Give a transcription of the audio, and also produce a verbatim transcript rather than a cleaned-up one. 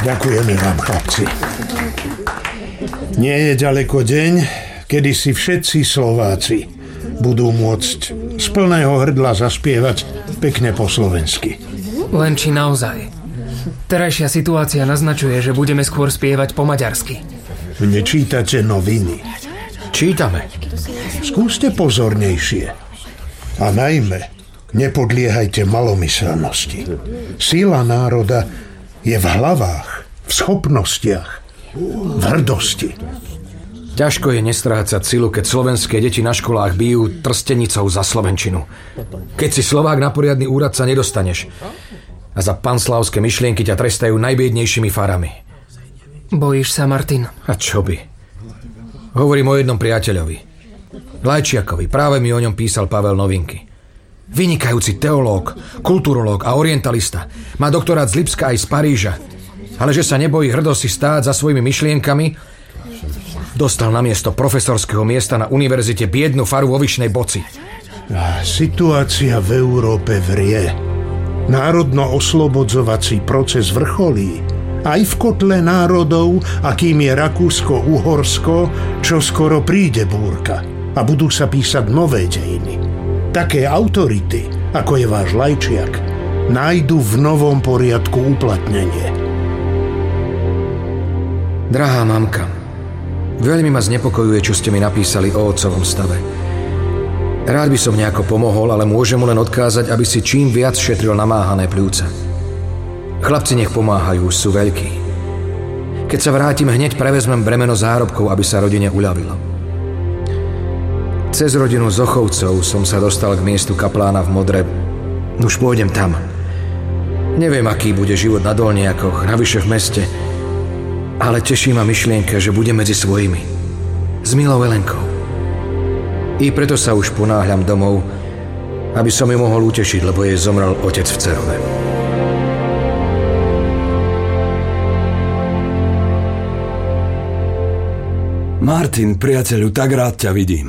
Ďakujeme vám, chlapci. Nie je ďaleko deň, kedy si všetci Slováci budú môcť z plného hrdla zaspievať pekne po slovensky. Len či naozaj? Terajšia situácia naznačuje, že budeme skôr spievať po maďarsky. Nečítate noviny? Čítame. Skúste pozornejšie. A najmä, nepodliehajte malomyselnosti. Sila národa je v hlavách, v schopnostiach, v hrdosti. Ťažko je nestrácať silu, keď slovenské deti na školách bijú trstenicou za slovenčinu. Keď si Slovák na poriadny úrad sa nedostaneš. A za panslavské myšlienky ťa trestajú najbiednejšími farami. Bojíš sa, Martin? A čo by? Hovorím o jednom priateľovi. Lajčiakovi, práve mi o ňom písal Pavel novinky. Vynikajúci teológ, kulturológ a orientalista. Má doktorát z Lipska aj z Paríža. Ale že sa nebojí hrdo si stáť za svojimi myšlienkami, dostal na miesto profesorského miesta na univerzite biednu faru vo Vyšnej Boci. Situácia v Európe vrie. Národno-oslobodzovací proces vrcholí. Aj v kotle národov, akým je Rakúsko-Uhorsko, čo skoro príde búrka a budú sa písať nové dejiny. Také autority, ako je váš Lajčiak, nájdu v novom poriadku uplatnenie. Drahá mamka, veľmi ma znepokojuje, čo ste mi napísali o otcovom stave. Rád by som nejako pomohol, ale môžem mu len odkázať, aby si čím viac šetril namáhané pľúca. Chlapci nech pomáhajú, sú veľkí. Keď sa vrátim, hneď prevezmem bremeno zárobkov, aby sa rodine uľavilo. Cez rodinu Zochovcov som sa dostal k miestu kaplána v Modre. Už pôjdem tam. Neviem, aký bude život na Dolniakoch, navyše v meste, ale teší ma myšlienka, že bude medzi svojimi. S milou Elenkou. I preto sa už ponáhľam domov, aby som ju mohol utešiť, lebo jej zomrel otec v Cerove. Martin, priateľu, tak rád ťa vidím.